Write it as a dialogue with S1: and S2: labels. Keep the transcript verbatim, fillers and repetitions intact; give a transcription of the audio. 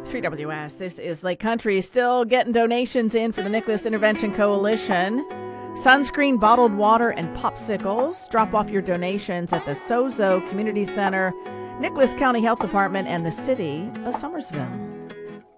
S1: three W S, this is Lake Country. Still getting donations in for the Nicholas Intervention Coalition. Sunscreen, bottled water, and popsicles. Drop off your donations at the Sozo Community Center, Nicholas County Health Department, and the City of Somersville.